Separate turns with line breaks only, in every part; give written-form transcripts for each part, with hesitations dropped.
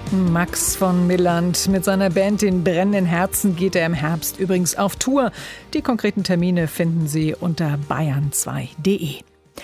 Max von Milland mit seiner Band Den brennenden Herzen geht er im Herbst übrigens auf Tour. Die konkreten Termine finden Sie unter bayern2.de.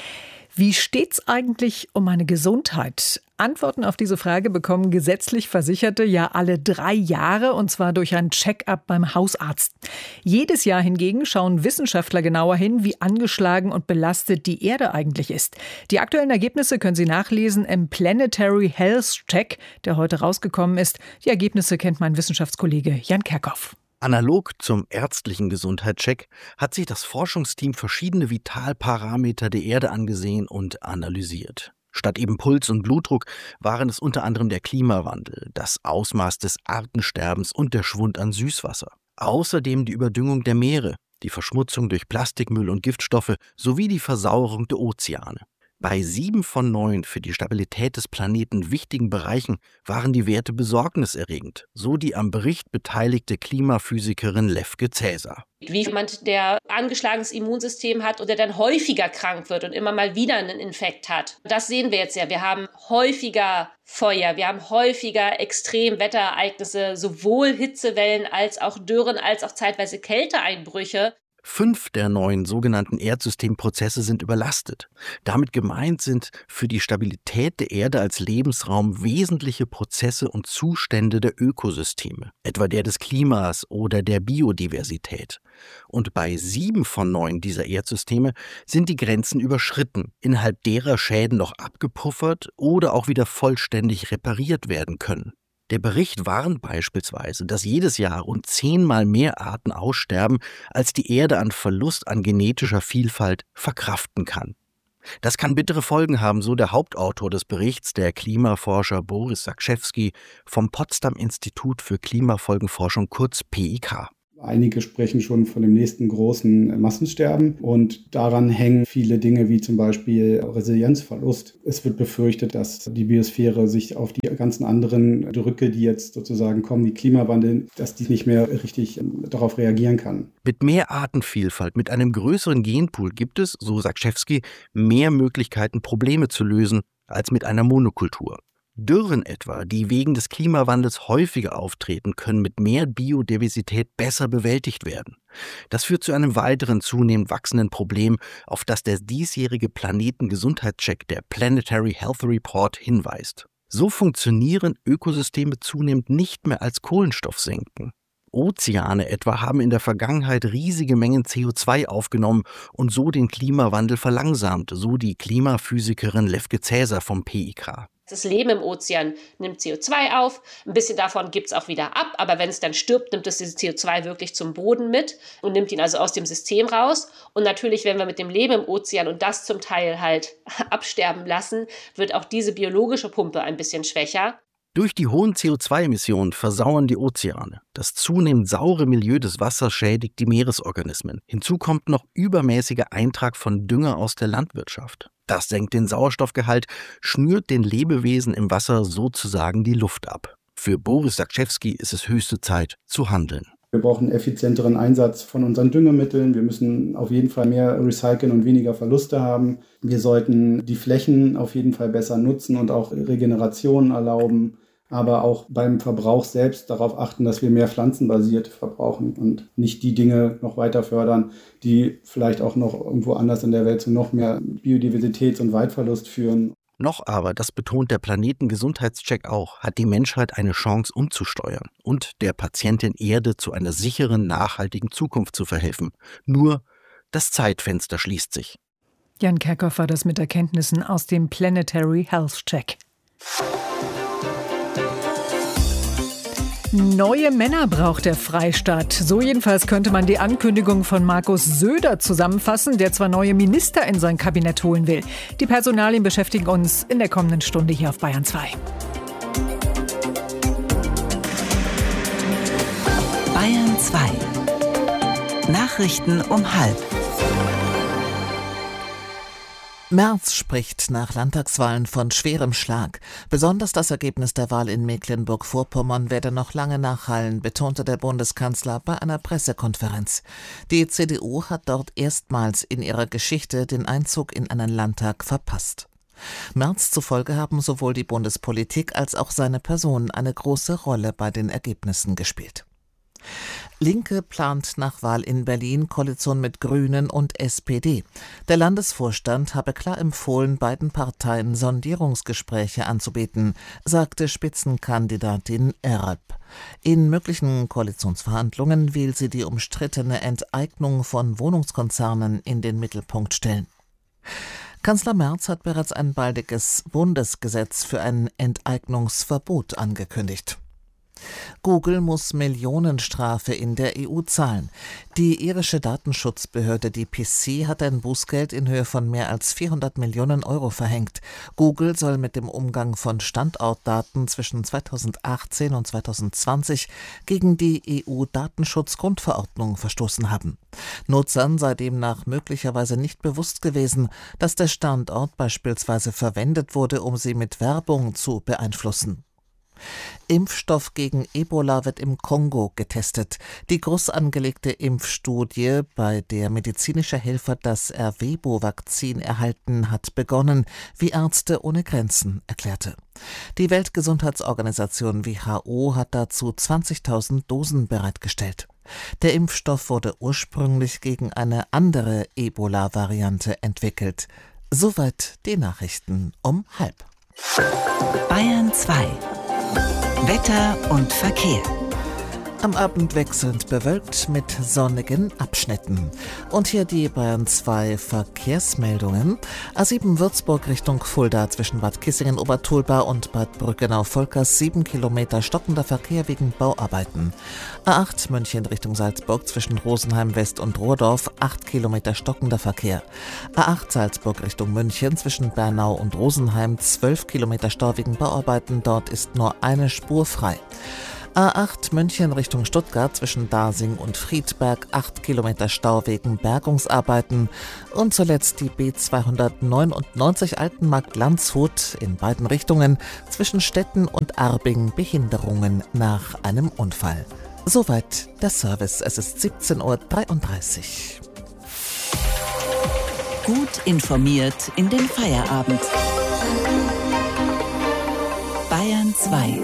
Wie steht's eigentlich um meine Gesundheit? Antworten auf diese Frage bekommen gesetzlich Versicherte ja alle 3 Jahre, und zwar durch ein Check-up beim Hausarzt. Jedes Jahr hingegen schauen Wissenschaftler genauer hin, wie angeschlagen und belastet die Erde eigentlich ist. Die aktuellen Ergebnisse können Sie nachlesen im Planetary Health Check, der heute rausgekommen ist. Die Ergebnisse kennt mein Wissenschaftskollege Jan Kerkhoff.
Analog zum ärztlichen Gesundheitscheck hat sich das Forschungsteam verschiedene Vitalparameter der Erde angesehen und analysiert. Statt eben Puls und Blutdruck waren es unter anderem der Klimawandel, das Ausmaß des Artensterbens und der Schwund an Süßwasser. Außerdem die Überdüngung der Meere, die Verschmutzung durch Plastikmüll und Giftstoffe sowie die Versauerung der Ozeane. Bei 7 von 9 für die Stabilität des Planeten wichtigen Bereichen waren die Werte besorgniserregend, so die am Bericht beteiligte Klimaphysikerin Lefke Cäsar.
Wie jemand, der angeschlagenes Immunsystem hat oder dann häufiger krank wird und immer mal wieder einen Infekt hat. Das sehen wir jetzt ja. Wir haben häufiger Feuer, wir haben häufiger Extremwetterereignisse, sowohl Hitzewellen als auch Dürren, als auch zeitweise Kälteeinbrüche.
5 der 9 sogenannten Erdsystemprozesse sind überlastet. Damit gemeint sind für die Stabilität der Erde als Lebensraum wesentliche Prozesse und Zustände der Ökosysteme, etwa der des Klimas oder der Biodiversität. Und bei 7 von 9 dieser Erdsysteme sind die Grenzen überschritten, innerhalb derer Schäden noch abgepuffert oder auch wieder vollständig repariert werden können. Der Bericht warnt beispielsweise, dass jedes Jahr rund 10-mal mehr Arten aussterben, als die Erde an Verlust an genetischer Vielfalt verkraften kann. Das kann bittere Folgen haben, so der Hauptautor des Berichts, der Klimaforscher Boris Zakrzewski vom Potsdam-Institut für Klimafolgenforschung, kurz PIK.
Einige sprechen schon von dem nächsten großen Massensterben und daran hängen viele Dinge wie zum Beispiel Resilienzverlust. Es wird befürchtet, dass die Biosphäre sich auf die ganzen anderen Drücke, die jetzt sozusagen kommen, wie Klimawandel, dass die nicht mehr richtig darauf reagieren kann.
Mit mehr Artenvielfalt, mit einem größeren Genpool gibt es, so Zakrzewski, mehr Möglichkeiten, Probleme zu lösen, als mit einer Monokultur. Dürren etwa, die wegen des Klimawandels häufiger auftreten, können mit mehr Biodiversität besser bewältigt werden. Das führt zu einem weiteren zunehmend wachsenden Problem, auf das der diesjährige Planetengesundheitscheck, der Planetary Health Report, hinweist. So funktionieren Ökosysteme zunehmend nicht mehr als Kohlenstoffsenken. Ozeane etwa haben in der Vergangenheit riesige Mengen CO2 aufgenommen und so den Klimawandel verlangsamt, so die Klimaphysikerin Lefke Cäsar vom PIK.
Das Leben im Ozean nimmt CO2 auf, ein bisschen davon gibt es auch wieder ab, aber wenn es dann stirbt, nimmt es dieses CO2 wirklich zum Boden mit und nimmt ihn also aus dem System raus. Und natürlich, wenn wir mit dem Leben im Ozean und das zum Teil halt absterben lassen, wird auch diese biologische Pumpe ein bisschen schwächer.
Durch die hohen CO2-Emissionen versauern die Ozeane. Das zunehmend saure Milieu des Wassers schädigt die Meeresorganismen. Hinzu kommt noch übermäßiger Eintrag von Dünger aus der Landwirtschaft. Das senkt den Sauerstoffgehalt, schnürt den Lebewesen im Wasser sozusagen die Luft ab. Für Boris Zakrzewski ist es höchste Zeit zu handeln.
Wir brauchen einen effizienteren Einsatz von unseren Düngemitteln. Wir müssen auf jeden Fall mehr recyceln und weniger Verluste haben. Wir sollten die Flächen auf jeden Fall besser nutzen und auch Regenerationen erlauben. Aber auch beim Verbrauch selbst darauf achten, dass wir mehr pflanzenbasiert verbrauchen und nicht die Dinge noch weiter fördern, die vielleicht auch noch irgendwo anders in der Welt zu noch mehr Biodiversitäts- und Waldverlust führen.
Noch aber, das betont der Planetengesundheitscheck auch, hat die Menschheit eine Chance umzusteuern und der Patientin Erde zu einer sicheren, nachhaltigen Zukunft zu verhelfen. Nur das Zeitfenster schließt sich.
Jan Kerkhoff war das mit Erkenntnissen aus dem Planetary Health Check. Neue Männer braucht der Freistaat. So jedenfalls könnte man die Ankündigung von Markus Söder zusammenfassen, der zwar neue Minister in sein Kabinett holen will. Die Personalien beschäftigen uns in der kommenden Stunde hier auf Bayern 2.
Bayern 2. Nachrichten um 12:30. Merz spricht nach Landtagswahlen von schwerem Schlag. Besonders das Ergebnis der Wahl in Mecklenburg-Vorpommern werde noch lange nachhallen, betonte der Bundeskanzler bei einer Pressekonferenz. Die CDU hat dort erstmals in ihrer Geschichte den Einzug in einen Landtag verpasst. Merz zufolge haben sowohl die Bundespolitik als auch seine Person eine große Rolle bei den Ergebnissen gespielt. Linke plant nach Wahl in Berlin Koalition mit Grünen und SPD. Der Landesvorstand habe klar empfohlen, beiden Parteien Sondierungsgespräche anzubieten, sagte Spitzenkandidatin Erb. In möglichen Koalitionsverhandlungen will sie die umstrittene Enteignung von Wohnungskonzernen in den Mittelpunkt stellen. Kanzler Merz hat bereits ein baldiges Bundesgesetz für ein Enteignungsverbot angekündigt. Google muss Millionenstrafe in der EU zahlen. Die irische Datenschutzbehörde DPC hat ein Bußgeld in Höhe von mehr als 400 Millionen Euro verhängt. Google soll mit dem Umgang von Standortdaten zwischen 2018 und 2020 gegen die EU-Datenschutzgrundverordnung verstoßen haben. Nutzern sei demnach möglicherweise nicht bewusst gewesen, dass der Standort beispielsweise verwendet wurde, um sie mit Werbung zu beeinflussen. Impfstoff gegen Ebola wird im Kongo getestet. Die groß angelegte Impfstudie, bei der medizinische Helfer das Ervebo-Vakzin erhalten, hat begonnen, wie Ärzte ohne Grenzen erklärte. Die Weltgesundheitsorganisation WHO hat dazu 20.000 Dosen bereitgestellt. Der Impfstoff wurde ursprünglich gegen eine andere Ebola-Variante entwickelt. Soweit die Nachrichten um 12:30.
Bayern 2. Wetter und Verkehr.
Am Abend wechselnd bewölkt mit sonnigen Abschnitten. Und hier die Bayern 2 Verkehrsmeldungen. A7 Würzburg Richtung Fulda zwischen Bad Kissingen-Obertulba und Bad Brückenau-Volkers 7 Kilometer stockender Verkehr wegen Bauarbeiten. A8 München Richtung Salzburg zwischen Rosenheim West und Rohrdorf 8 Kilometer stockender Verkehr. A8 Salzburg Richtung München zwischen Bernau und Rosenheim 12 Kilometer Stau wegen Bauarbeiten. Dort ist nur eine Spur frei. A8 München Richtung Stuttgart zwischen Dasing und Friedberg 8 Kilometer Stau wegen Bergungsarbeiten. Und zuletzt die B299 Altenmarkt-Landshut in beiden Richtungen zwischen Stetten und Arbing Behinderungen nach einem Unfall. Soweit der Service. Es ist 17:33 Uhr.
Gut informiert in den Feierabend. Bayern 2.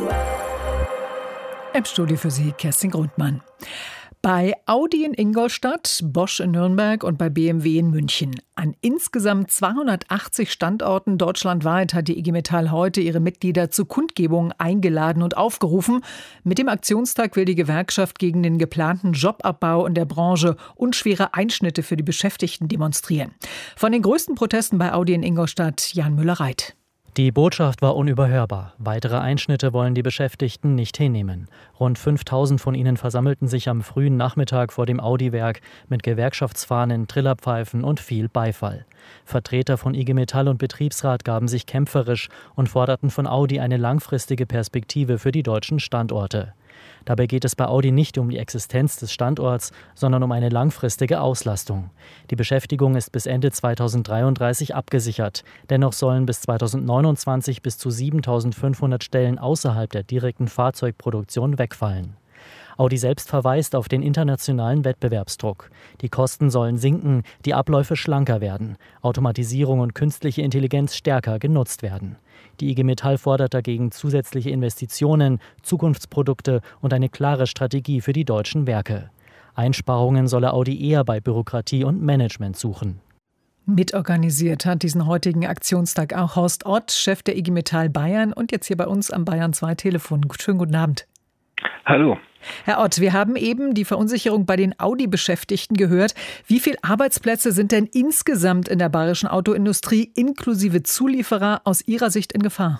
Im Studio für Sie Kerstin Grundmann. Bei Audi in Ingolstadt, Bosch in Nürnberg und bei BMW in München. An insgesamt 280 Standorten deutschlandweit hat die IG Metall heute ihre Mitglieder zu Kundgebungen eingeladen und aufgerufen. Mit dem Aktionstag will die Gewerkschaft gegen den geplanten Jobabbau in der Branche und schwere Einschnitte für die Beschäftigten demonstrieren. Von den größten Protesten bei Audi in Ingolstadt, Jan Müller-Reit.
Die Botschaft war unüberhörbar. Weitere Einschnitte wollen die Beschäftigten nicht hinnehmen. Rund 5.000 von ihnen versammelten sich am frühen Nachmittag vor dem Audi-Werk mit Gewerkschaftsfahnen, Trillerpfeifen und viel Beifall. Vertreter von IG Metall und Betriebsrat gaben sich kämpferisch und forderten von Audi eine langfristige Perspektive für die deutschen Standorte. Dabei geht es bei Audi nicht um die Existenz des Standorts, sondern um eine langfristige Auslastung. Die Beschäftigung ist bis Ende 2033 abgesichert. Dennoch sollen bis 2029 bis zu 7.500 Stellen außerhalb der direkten Fahrzeugproduktion wegfallen. Audi selbst verweist auf den internationalen Wettbewerbsdruck. Die Kosten sollen sinken, die Abläufe schlanker werden, Automatisierung und künstliche Intelligenz stärker genutzt werden. Die IG Metall fordert dagegen zusätzliche Investitionen, Zukunftsprodukte und eine klare Strategie für die deutschen Werke. Einsparungen solle Audi eher bei Bürokratie und Management suchen.
Mitorganisiert hat diesen heutigen Aktionstag auch Horst Ott, Chef der IG Metall Bayern und jetzt hier bei uns am Bayern 2 Telefon. Schönen guten Abend.
Hallo.
Herr Ott, wir haben eben die Verunsicherung bei den Audi-Beschäftigten gehört. Wie viele Arbeitsplätze sind denn insgesamt in der bayerischen Autoindustrie inklusive Zulieferer aus Ihrer Sicht in Gefahr?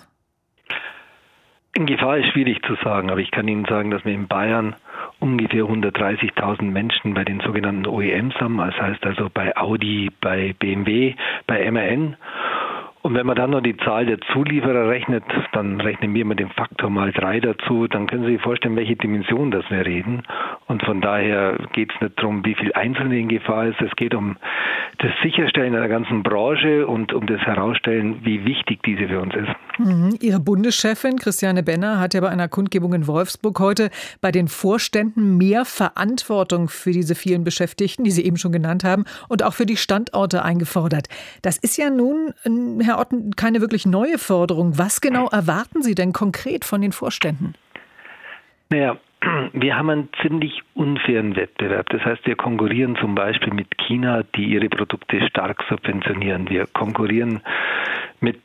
In Gefahr ist schwierig zu sagen, aber ich kann Ihnen sagen, dass wir in Bayern ungefähr 130.000 Menschen bei den sogenannten OEMs haben. Das heißt also bei Audi, bei BMW, bei MAN. Und wenn man dann noch die Zahl der Zulieferer rechnet, dann rechnen wir mit dem Faktor mal 3 dazu, dann können Sie sich vorstellen, welche Dimension das wir reden. Und von daher geht es nicht darum, wie viel Einzelne in Gefahr ist. Es geht um das Sicherstellen einer ganzen Branche und um das Herausstellen, wie wichtig diese für uns ist.
Ihre Bundeschefin Christiane Benner hat ja bei einer Kundgebung in Wolfsburg heute bei den Vorständen mehr Verantwortung für diese vielen Beschäftigten, die Sie eben schon genannt haben, und auch für die Standorte eingefordert. Das ist ja nun, Herr Herr Ott, keine wirklich neue Forderung. Was genau erwarten Sie denn konkret von den Vorständen?
Naja, wir haben einen ziemlich unfairen Wettbewerb. Das heißt, wir konkurrieren zum Beispiel mit China, die ihre Produkte stark subventionieren. Wir konkurrieren mit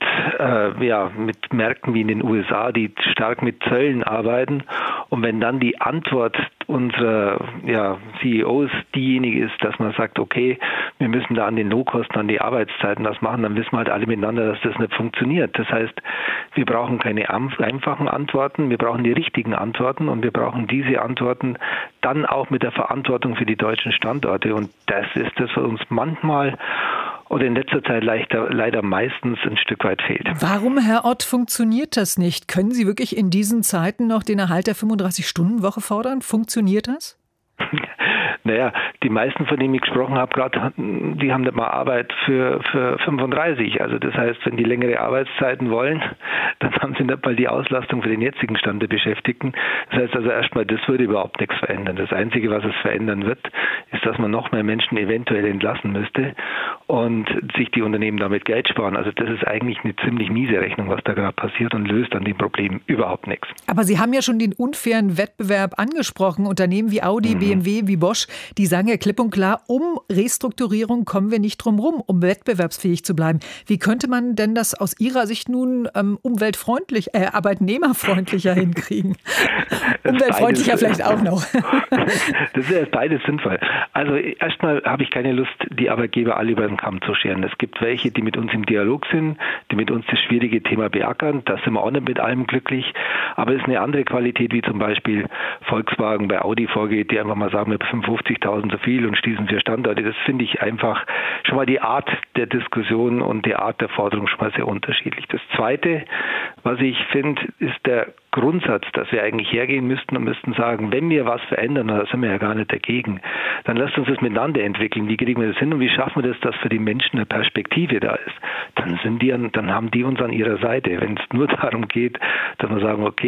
Märkten wie in den USA, die stark mit Zöllen arbeiten. Und wenn dann die Antwort unserer CEOs diejenige ist, dass man sagt, okay, wir müssen da an den Lohnkosten, an die Arbeitszeiten was machen, dann wissen wir halt alle miteinander, dass das nicht funktioniert. Das heißt, wir brauchen keine einfachen Antworten, wir brauchen die richtigen Antworten und wir brauchen diese Antworten dann auch mit der Verantwortung für die deutschen Standorte. Und das ist das, was uns manchmal oder in letzter Zeit leider meistens ein Stück weit fehlt.
Warum, Herr Ott, funktioniert das nicht? Können Sie wirklich in diesen Zeiten noch den Erhalt der 35-Stunden-Woche fordern? Funktioniert das?
Naja, die meisten, von denen ich gesprochen habe, gerade, die haben da mal Arbeit für 35. Also das heißt, wenn die längere Arbeitszeiten wollen, dann haben sie nicht mal die Auslastung für den jetzigen Stand der Beschäftigten. Das heißt also erstmal, das würde überhaupt nichts verändern. Das Einzige, was es verändern wird, ist, dass man noch mehr Menschen eventuell entlassen müsste und sich die Unternehmen damit Geld sparen. Also das ist eigentlich eine ziemlich miese Rechnung, was da gerade passiert und löst an dem Problem überhaupt nichts.
Aber Sie haben ja schon den unfairen Wettbewerb angesprochen. Unternehmen wie Audi, BMW, wie Bosch, die sagen ja klipp und klar, um Restrukturierung kommen wir nicht drum rum, um wettbewerbsfähig zu bleiben. Wie könnte man denn das aus Ihrer Sicht nun arbeitnehmerfreundlicher hinkriegen? Umweltfreundlicher vielleicht auch noch.
Das ist beides sinnvoll. Also erstmal habe ich keine Lust, die Arbeitgeber alle über den Kamm zu scheren. Es gibt welche, die mit uns im Dialog sind, die mit uns das schwierige Thema beackern. Da sind wir auch nicht mit allem glücklich. Aber es ist eine andere Qualität, wie zum Beispiel Volkswagen bei Audi vorgeht, die einfach mal sagen, wir haben 55.000 zu viel und schließen 4 Standorte. Das finde ich einfach schon mal die Art der Diskussion und die Art der Forderung schon mal sehr unterschiedlich. Das Zweite, was ich finde, ist der Grundsatz, dass wir eigentlich hergehen müssten und müssten sagen, wenn wir was verändern, da sind wir ja gar nicht dagegen, dann lasst uns das miteinander entwickeln. Wie kriegen wir das hin und wie schaffen wir das, dass für die Menschen eine Perspektive da ist? Dann haben die uns an ihrer Seite. Wenn es nur darum geht, dass wir sagen, okay,